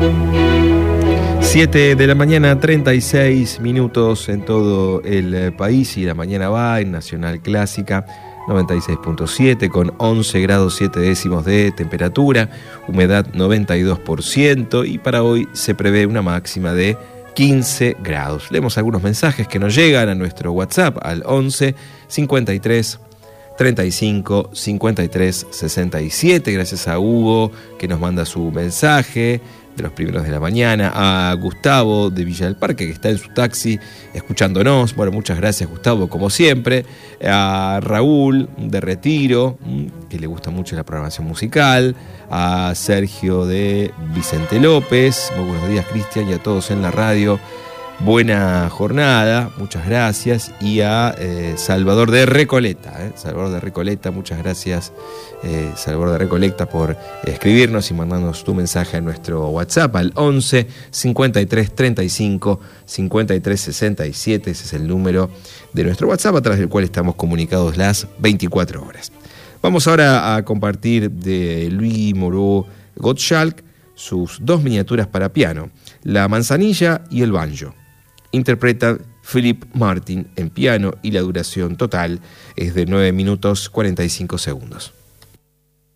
7 de la mañana, 36 minutos en todo el país, y la mañana va en Nacional Clásica 96.7 con 11 grados 7 décimos de temperatura, humedad 92%, y para hoy se prevé una máxima de 15 grados. Leemos algunos mensajes que nos llegan a nuestro WhatsApp al 11 53 35 53 67. Gracias a Hugo, que nos manda su mensaje de los primeros de la mañana, a Gustavo de Villa del Parque, que está en su taxi escuchándonos. Bueno, muchas gracias, Gustavo, como siempre. A Raúl de Retiro, que le gusta mucho la programación musical. A Sergio de Vicente López, muy buenos días, Cristian, y a todos en la radio. Buena jornada, muchas gracias. Y a Salvador de Recoleta, Salvador de Recoleta, muchas gracias, Salvador de Recoleta, por escribirnos y mandarnos tu mensaje a nuestro WhatsApp al 11 53 35 53 67. Ese es el número de nuestro WhatsApp, a través del cual estamos comunicados las 24 horas. Vamos ahora a compartir de Louis Moreau Gottschalk sus dos miniaturas para piano, La manzanilla y el banjo. Interpreta Philip Martin en piano, y la duración total es de 9 minutos 45 segundos.